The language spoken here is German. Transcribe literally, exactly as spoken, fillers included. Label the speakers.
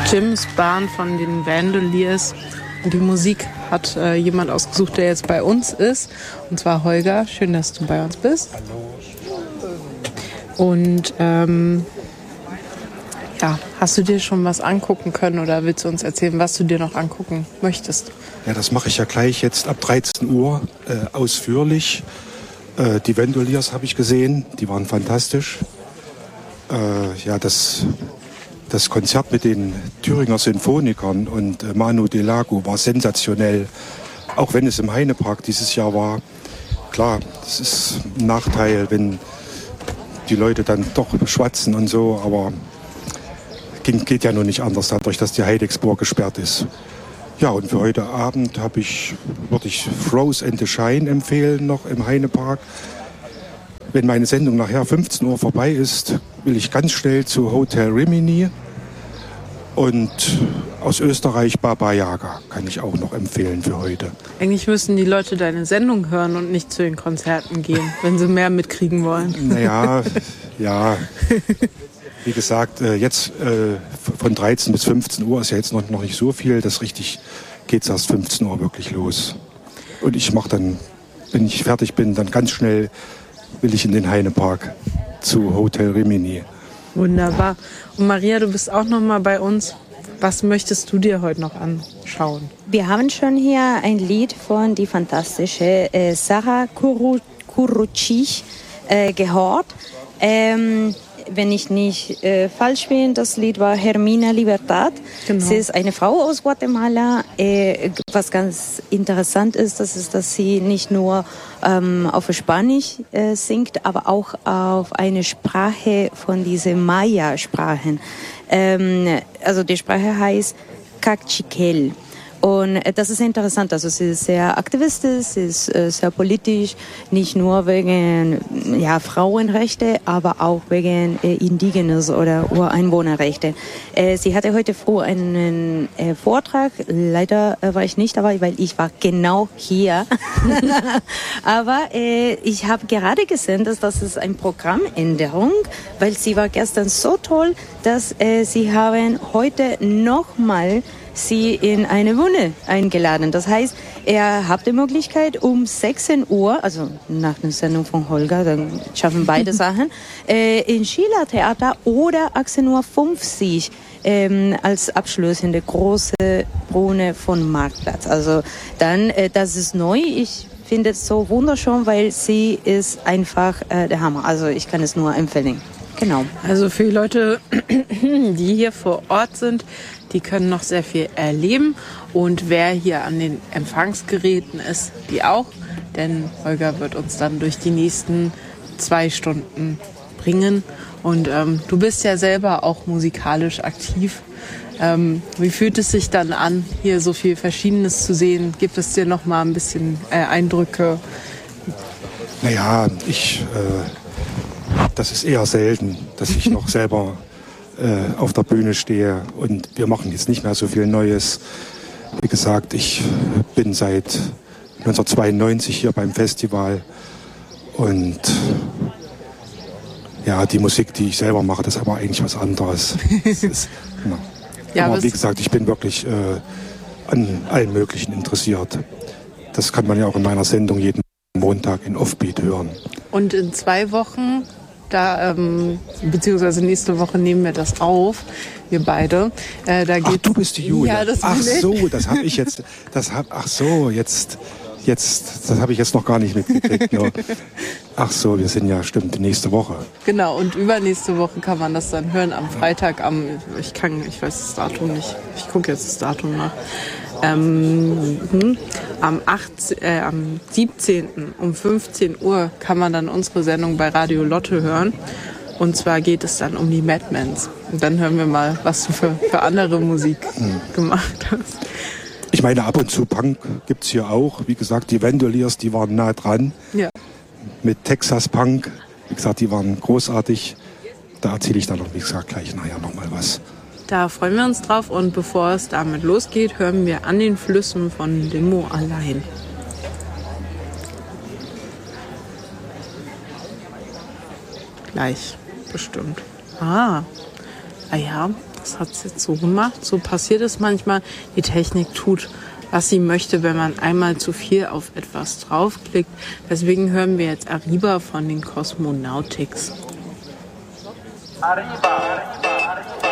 Speaker 1: Jim's Barn von den Vandaliers. Und die Musik hat äh, jemand ausgesucht, der jetzt bei uns ist. Und zwar Holger. Schön, dass du bei uns bist. Hallo. Und ähm, ja, hast du dir schon was angucken können oder willst du uns erzählen, was du dir noch angucken möchtest?
Speaker 2: Ja, das mache ich ja gleich jetzt ab dreizehn Uhr äh, ausführlich. Äh, die Vandaliers habe ich gesehen, die waren fantastisch. Äh, ja, das, das Konzert mit den Thüringer Sinfonikern und äh, Manu Delago war sensationell. Auch wenn es im Heinepark dieses Jahr war. Klar, das ist ein Nachteil, wenn die Leute dann doch schwatzen und so, aber ging, geht ja nur nicht anders, dadurch, dass die Heidexburg gesperrt ist. Ja, und für heute Abend habe ich, würde ich Froze and the Shine empfehlen, noch im Heinepark. Wenn meine Sendung nachher fünfzehn Uhr vorbei ist, will ich ganz schnell zu Hotel Rimini. Und aus Österreich Baba Yaga kann ich auch noch empfehlen für heute.
Speaker 1: Eigentlich müssen die Leute deine Sendung hören und nicht zu den Konzerten gehen, wenn sie mehr mitkriegen wollen.
Speaker 2: Naja, ja. Wie gesagt, jetzt von dreizehn bis fünfzehn Uhr ist ja jetzt noch, noch nicht so viel. Das richtig geht es erst fünfzehn Uhr wirklich los. Und ich mache dann, wenn ich fertig bin, dann ganz schnell will ich in den Heinepark zu Hotel Rimini.
Speaker 1: Wunderbar. Und Maria, du bist auch noch mal bei uns. Was möchtest du dir heute noch anschauen?
Speaker 3: Wir haben schon hier ein Lied von die fantastische äh, Sarah Kurucic äh, gehört. Ähm, wenn ich nicht äh, falsch bin, das Lied war Hermina Libertad. Genau. Sie ist eine Frau aus Guatemala. Äh, was ganz interessant ist, das ist, dass sie nicht nur ähm, auf Spanisch äh, singt, aber auch auf eine Sprache von diesen Maya-Sprachen. Ähm, also die Sprache heißt Cachiquel. Und das ist interessant, also sie ist sehr aktivistisch, sie ist äh, sehr politisch, nicht nur wegen ja, Frauenrechte, aber auch wegen äh, Indigenes oder Ureinwohnerrechte. Äh, sie hatte heute früh einen äh, Vortrag, leider äh, war ich nicht dabei, weil ich war genau hier. Aber äh, ich habe gerade gesehen, dass das ist eine Programmänderung, weil sie war gestern so toll, dass äh, sie haben heute nochmal sie in eine Bühne eingeladen. Das heißt, er hat die Möglichkeit um sechzehn Uhr, also nach der Sendung von Holger, dann schaffen beide Sachen, äh, in Schiller Theater oder achtzehn Uhr fünfzig ähm, als Abschluss in der großen Bühne von Marktplatz. Also dann, äh, das ist neu. Ich finde es so wunderschön, weil sie ist einfach äh, der Hammer. Also ich kann es nur empfehlen. Genau.
Speaker 1: Also für die Leute, die hier vor Ort sind, die können noch sehr viel erleben. Und wer hier an den Empfangsgeräten ist, die auch. Denn Holger wird uns dann durch die nächsten zwei Stunden bringen. Und ähm, du bist ja selber auch musikalisch aktiv. Ähm, wie fühlt es sich dann an, hier so viel Verschiedenes zu sehen? Gibt es dir noch mal ein bisschen äh, Eindrücke?
Speaker 2: Naja, ich, äh, das ist eher selten, dass ich noch selber äh, auf der Bühne stehe. Und wir machen jetzt nicht mehr so viel Neues. Wie gesagt, ich bin seit neunzehnhundertzweiundneunzig hier beim Festival. Und ja, die Musik, die ich selber mache, das ist aber eigentlich was anderes. Das ist, na. Ja, aber wie gesagt, ich bin wirklich äh, an allen Möglichen interessiert. Das kann man ja auch in meiner Sendung jeden Montag in Offbeat hören.
Speaker 1: Und in zwei Wochen, da ähm, beziehungsweise nächste Woche nehmen wir das auf, wir beide. Äh, da
Speaker 2: ach, du bist die Julia.
Speaker 1: Ja, das
Speaker 2: ach
Speaker 1: bin ich.
Speaker 2: so, das habe ich jetzt. Das hab, ach so, jetzt. Jetzt, das habe ich jetzt noch gar nicht mitgekriegt. Ne? Ach so, wir sind ja, stimmt, nächste Woche.
Speaker 1: Genau, und übernächste Woche kann man das dann hören, am Freitag, am, ich kann, ich weiß das Datum nicht, ich gucke jetzt das Datum nach. Ähm, hm, am, achtzehnten, äh, am siebzehnten um fünfzehn Uhr kann man dann unsere Sendung bei Radio Lotte hören. Und zwar geht es dann um die Madmans. Und dann hören wir mal, was du für, für andere Musik hm. gemacht hast.
Speaker 2: Ich meine, ab und zu Punk gibt es hier auch. Wie gesagt, die Vandaliers, die waren nah dran.
Speaker 1: Ja.
Speaker 2: Mit Texas Punk. Wie gesagt, die waren großartig. Da erzähle ich dann noch, wie gesagt, gleich nachher noch mal was.
Speaker 1: Da freuen wir uns drauf. Und bevor es damit losgeht, hören wir An den Flüssen von Limo allein. Gleich, bestimmt. Ah, ah ja, Das hat es jetzt so gemacht. So passiert es manchmal. Die Technik tut, was sie möchte, wenn man einmal zu viel auf etwas draufklickt. Deswegen hören wir jetzt Arriba von den Cosmonautics. Arriba, Arriba, Arriba.